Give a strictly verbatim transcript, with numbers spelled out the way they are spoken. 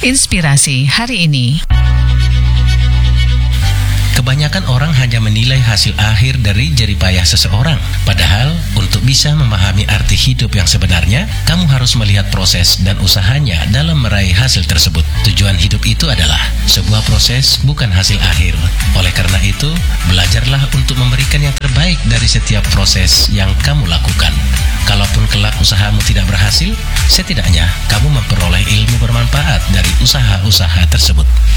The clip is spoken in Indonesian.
Inspirasi hari ini. Kebanyakan orang hanya menilai hasil akhir dari jerih payah seseorang. Padahal, untuk bisa memahami arti hidup yang sebenarnya, kamu harus melihat proses dan usahanya dalam meraih hasil tersebut. Tujuan hidup itu adalah sebuah proses, bukan hasil akhir. Oleh karena itu, belajarlah untuk memberikan yang terbaik dari setiap proses yang kamu lakukan. Kalaupun kelak usahamu tidak berhasil, setidaknya kamu memperoleh ilmu bermanfaat dari usaha-usaha tersebut.